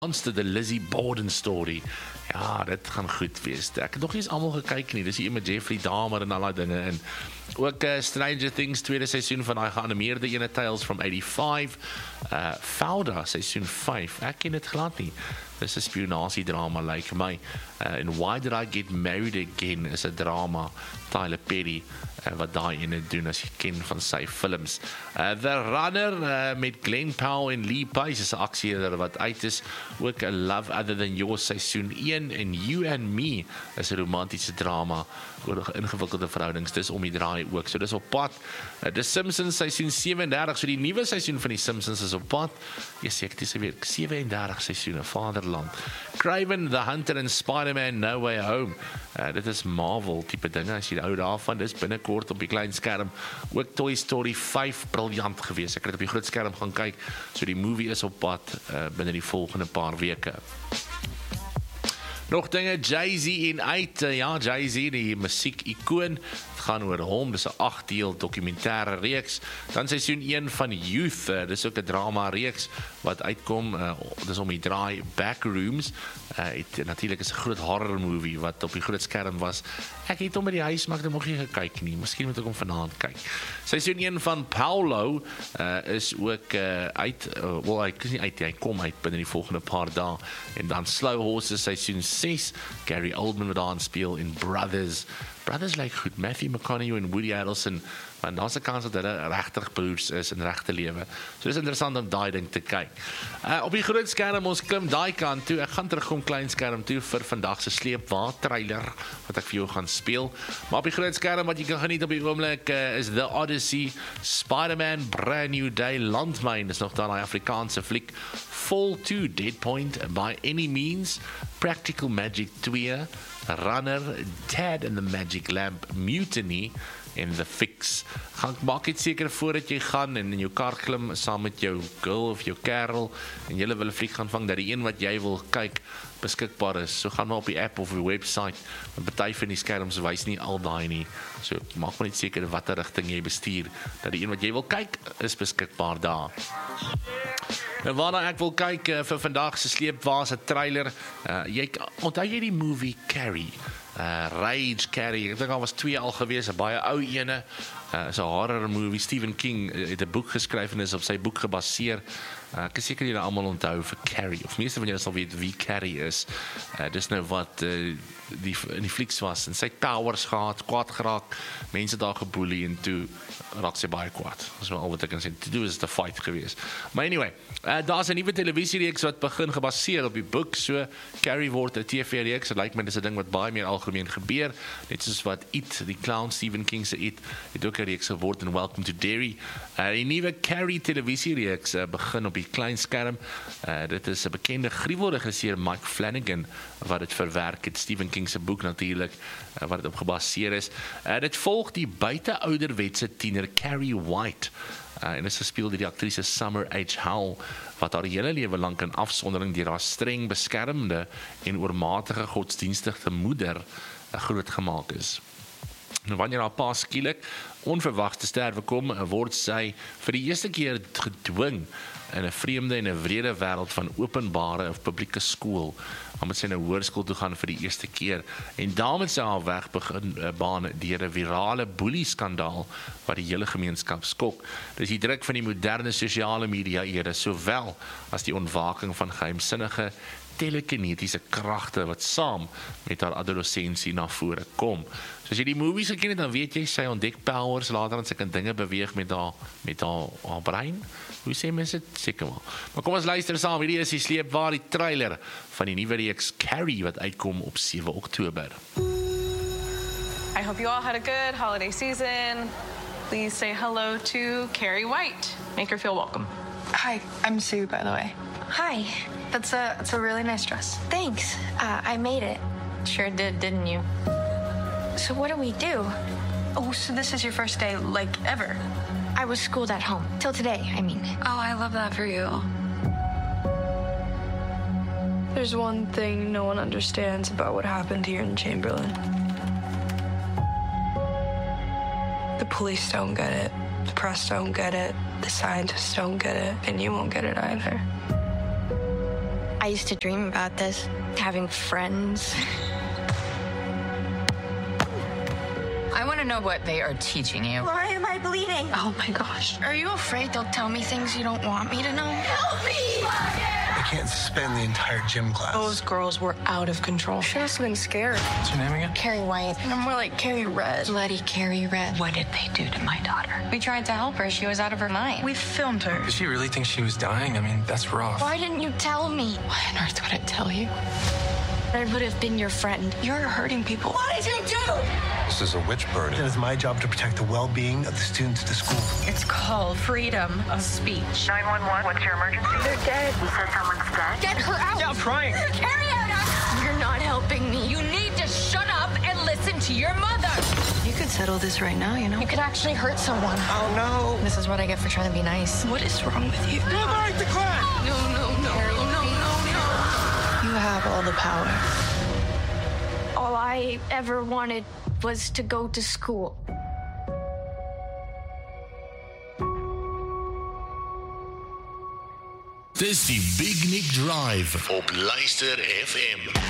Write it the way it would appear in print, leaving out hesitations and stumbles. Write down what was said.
Monster, the Lizzie Borden story. Ja, dit gaan goed wees. Ek het nog nie eens almal gekyk nie. Dis hier met Jeffrey Dahmer en al daai dinge en ook Stranger Things tweede seisoen van daai geanimeerde ene Tales from 85. Fauda seisoen 5. Ek ken dit glad nie. Dis 'n spionasiedrama lyk vir my. En Why Did I Get Married Again is 'n drama. Tyler Perry wat daai ene doen as jy ken van sy films. The Runner met Glenn Powell en Lee Pace is 'n aksieëler wat uit is. Ook 'n Love Other Than Yours seisoen 1 en You and Me is 'n romantiese drama oor ingewikkelde verhoudings. Dis om die draai ook. So dis op pad. The Simpsons seisoen 37. So die nuwe seisoen van die Simpsons is op pad. Yes, ek dis weer 37 seisoene. Vaderland. Kraven the Hunter en Spider-Man No Way Home. Dit is Marvel tipe dinge as jy hou daarvan. Dis binnekort op die klein skerm. Ook Toy Story 5 briljant geweest. Ek het op die groot skerm gaan kyk. So die movie is op pad binne die volgende paar weke. Nog dinge, Jay-Z en uit, ja, Jay-Z, die musiek-icoon, het gaan oor hom, dis 'n 8-deel dokumentêre reeks, dan seisoen 1 van Youth, dis ook 'n drama reeks, wat uitkom, dis om die draai Backrooms, natuurlijk is 'n groot horror movie, wat op die groot skerm was, ek het hom by die huis, maar ek het nog nie gekyk nie, miskien moet ek hom vanaand kyk. Seisoen 1 van Paulo, is ook uit, hy kom uit binne die volgende paar dae, en dan Slow Horses seisoen 6, Gary Oldman wat daar speel in Brothers lyk goed, Matthew McConaughey en Woody Harrelson, want daar's 'n kans dat hulle regtig broers is in regte lewe. So dis interessant om daai ding te kyk. Op die groot skerm, ons klim daai kant toe, ek gaan terugkom klein skerm toe vir vandag se sleepwa trailer, wat ek vir jou gaan speel. Maar op die groot skerm wat jy kan geniet op die oomblik is The Odyssey, Spider-Man, Brand New Day, Landmine, is nog daai Afrikaanse fliek, Fall 2, Dead Point, By Any Means, Practical Magic 2, Runner, Tad and the Magic Lamp, Mutiny en The Fix. Maak dit seker voordat jy gaan en in jou kar klim saam met jou girl of jou kerel en julle wil 'n fliek gaan vang dat die een wat jy wil kyk beskikbaar is. So gaan maar op die app of die website, want party van die skerms wys nie al daai nie. So maak maar net seker watter rigting jy bestuur dat die een wat jy wil kyk is beskikbaar daar. En waarna ek wil kyk vir vandag se sleepwa se trailer. Onthou jy die movie Carrie? Rage Carrie, ek dink al was 2 al gewees, 'n baie ou ene, is 'n horror movie. Stephen King het 'n boek geskryf en is op sy boek gebaseer. Ek is seker julle almal onthou vir Carrie, of meeste van julle sal weet wie Carrie is. Dis nou wat in die flieks was, en sy het powers gehad, kwaad geraak, mense daar geboelie, en toe raak sy baie kwaad. Dat is wel al wat ek kan sê, toe is dit 'n fight gewees. Maar anyway, daar's 'n nuwe televisiereeks wat begin gebaseer op die boek, so Carrie word 'n TV-reeks, dit lyk my dis 'n ding wat baie meer algemeen gebeur, net soos wat It, die clown Stephen King se It, het ook 'n reeks geword, en Welcome to Derry. Die nuwe Carrie televisiereeks begin op die klein skerm. Dit is 'n bekende gruwelregisseur Mike Flanagan wat dit verwerk het, Stephen King se boek natuurlik, wat dit op gebaseer is. Dit volg die buite-ouderwetse tiener Carrie White, en is gespeel deur die aktrise Summer H. Howell, wat haar hele lewe lank in afsondering deur haar streng beskermde en oormatige godsdienstige moeder grootgemaak is. En wanneer haar pa skielik onverwags te sterwe kom, word sy vir die eerste keer gedwing in 'n vreemde en 'n wrede wêreld van openbare of publieke skool. Dan moet sy na hoërskool toe gaan vir die eerste keer, en daarmee sy haar weg begin baan deur 'n virale boelie-skandaal wat die hele gemeenskap skok. Dis die druk van die moderne sosiale media era, sowel as die ontwaking van geheimsinnige telekinetiese kragte wat saam met haar adolessensie na vore kom. So as jy die movies geken het, dan weet jy sy ontdek powers later en sy kan dinge beweeg met haar brein. Hoe sê mense dit? Seker wel. Maar kom ons luister saam, hierdie is die sleepwa, die trailer van die nuwe reeks Carrie wat uitkom op 7 Oktober. I hope you all had a good holiday season. Please say hello to Carrie White. Make her feel welcome. Hi, I'm Sue, by the way. Hi. It's a really nice dress. Thanks. I made it. Sure did, didn't you? So what do we do? Oh, so this is your first day, like, ever? I was schooled at home. Till today, I mean. Oh, I love that for you. There's one thing no one understands about what happened here in Chamberlain. The police don't get it. The press don't get it. The scientists don't get it. And you won't get it either. I used to dream about this, having friends. I want to know what they are teaching you. Why am I bleeding? Oh my gosh. Are you afraid they'll tell me things you don't want me to know? Help me! I can't suspend the entire gym class. Those girls were out of control. She must have been scared. What's your name again? Carrie White. And I'm more like Carrie Red. Bloody Carrie Red. What did they do to my daughter? We tried to help her. She was out of her mind. We filmed her. Did she really think she was dying? I mean, that's rough. Why didn't you tell me? Why on earth would I tell you? I would have been your friend. You're hurting people. What did you do? This is a witch burning. It is my job to protect the well-being of the students at the school. It's called freedom of speech. 911, what's your emergency? They're dead. You said someone's dead? Get her out! Stop crying! Carrie out! You're not helping me. You need to shut up and listen to your mother. You could settle this right now, you know? You could actually hurt someone. Oh, no. This is what I get for trying to be nice. What is wrong with you? Go back to class! No. You have all the power. All I ever wanted was to go to school. Dis die Big Nick Drive op Luister FM.